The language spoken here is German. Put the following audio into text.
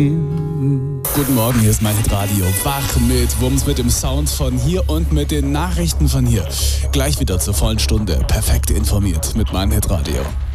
Guten Morgen, hier ist mein Hitradio. Wach mit Wumms, mit dem Sound von hier und mit den Nachrichten von hier. Gleich wieder zur vollen Stunde. Perfekt informiert mit meinem Hitradio.